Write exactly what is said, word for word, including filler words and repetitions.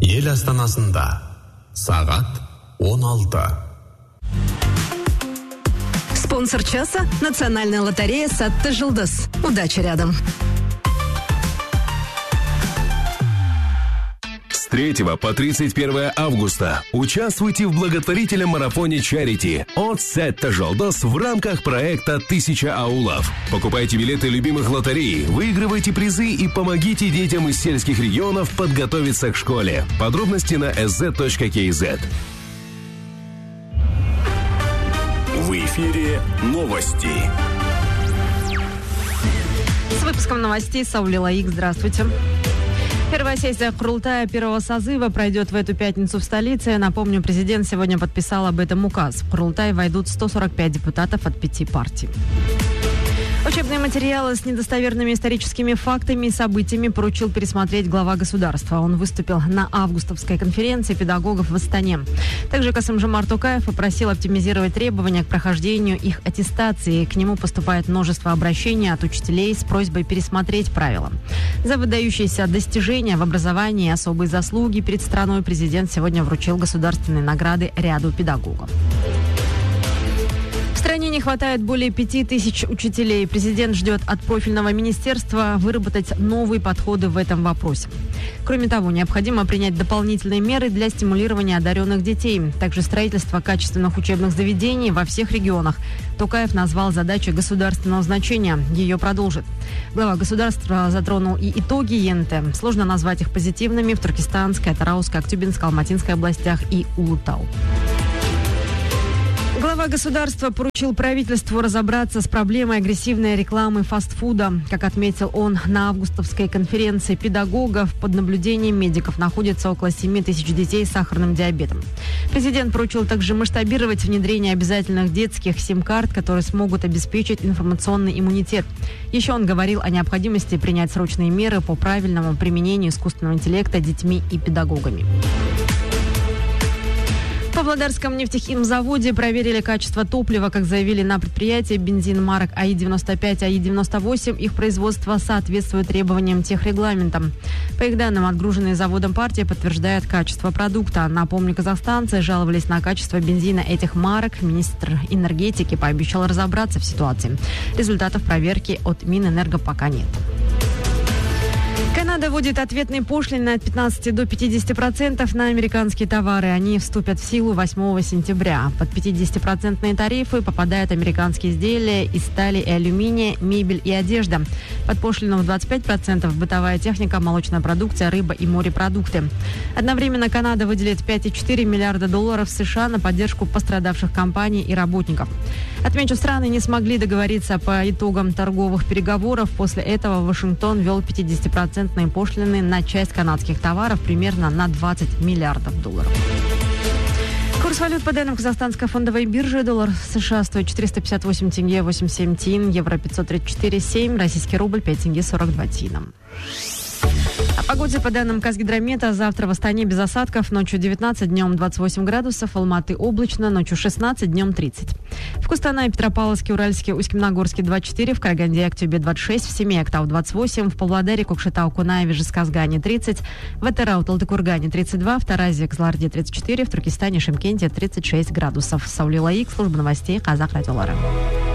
Ел астанасында сағат он алты. Спонсор часа – Национальная лотерея «Сатты Жылдыз». Удачи рядом. С третьего по тридцать первое августа участвуйте в благотворительном марафоне «Чарити» от «Сатты Жылдыз» в рамках проекта «Тысяча аулов». Покупайте билеты любимых лотерей, выигрывайте призы и помогите детям из сельских регионов подготовиться к школе. Подробности на эс зет точка кей зет. В эфире новости. С выпуском новостей Саули Лаик. Здравствуйте. Первая сессия Курултая первого созыва пройдет в эту пятницу в столице. Напомню, президент сегодня подписал об этом указ. В Курултай войдут сто сорок пять депутатов от пяти партий. Учебные материалы с недостоверными историческими фактами и событиями поручил пересмотреть глава государства. Он выступил на августовской конференции педагогов в Астане. Также Касым-Жомарт Токаев попросил оптимизировать требования к прохождению их аттестации. К нему поступает множество обращений от учителей с просьбой пересмотреть правила. За выдающиеся достижения в образовании и особые заслуги перед страной президент сегодня вручил государственные награды ряду педагогов. В стране не хватает более пяти тысяч учителей. Президент ждет от профильного министерства выработать новые подходы в этом вопросе. Кроме того, необходимо принять дополнительные меры для стимулирования одаренных детей. Также строительство качественных учебных заведений во всех регионах. Токаев назвал задачей государственного значения. Ее продолжит. Глава государства затронул и итоги ЕНТ. Сложно назвать их позитивными в Туркестанской, Атырауской, Актюбинской, Алматинской областях и Улутау. Глава государства поручил правительству разобраться с проблемой агрессивной рекламы фастфуда. Как отметил он на августовской конференции педагогов, под наблюдением медиков находится около семи тысяч детей с сахарным диабетом. Президент поручил также масштабировать внедрение обязательных детских сим-карт, которые смогут обеспечить информационный иммунитет. Еще он говорил о необходимости принять срочные меры по правильному применению искусственного интеллекта детьми и педагогами. В Павлодарском нефтехимзаводе проверили качество топлива. Как заявили на предприятии, бензин марок АИ девяносто пять, АИ девяносто восемь, их производство соответствует требованиям техрегламента. По их данным, отгруженные заводом партии подтверждают качество продукта. Напомню, казахстанцы жаловались на качество бензина этих марок. Министр энергетики пообещал разобраться в ситуации. Результатов проверки от Минэнерго пока нет. Канада вводит ответные пошлины от пятнадцати до пятидесяти процентов на американские товары. Они вступят в силу восьмого сентября. Под пятидесятипроцентные тарифы попадают американские изделия из стали и алюминия, мебель и одежда. Под пошлину в двадцать пять процентов бытовая техника, молочная продукция, рыба и морепродукты. Одновременно Канада выделит пять целых четыре десятых миллиарда долларов США на поддержку пострадавших компаний и работников. Отмечу, страны не смогли договориться по итогам торговых переговоров. После этого Вашингтон ввел пятидесятипроцентные пошлины на часть канадских товаров примерно на двадцать миллиардов долларов. Курс валют по данным Казахстанской фондовой биржи. Доллар США стоит четыреста пятьдесят восемь тенге восемьдесят семь тин, евро пятьсот тридцать четыре семь, российский рубль пять тенге сорок два тина. О погоде по данным Казгидромета. Завтра в Астане без осадков. Ночью девятнадцать, днем двадцать восемь градусов. Алматы облачно, ночью шестнадцать, днем тридцать. В Кустанае, Петропавловске, Уральске, Усть-Каменогорске двадцать четыре, в Караганде и Актюбе двадцать шесть, в Семее, Актау двадцать восемь, в Павлодаре, Кокшетау, Кунаеве, Жезказгане тридцать, в Атырау, Талдыкургане тридцать два, в Таразе, Кызылорде тридцать четыре, в Туркестане, Шымкенте тридцать шесть градусов. Саули Лаик, служба новостей Казах радиолары.